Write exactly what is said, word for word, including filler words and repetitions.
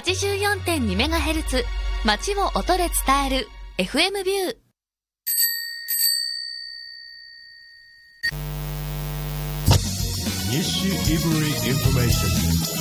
はちじゅうよんてんにメガヘルツ 街を音で伝える エフエム ビュー。 西イブリインフォメーション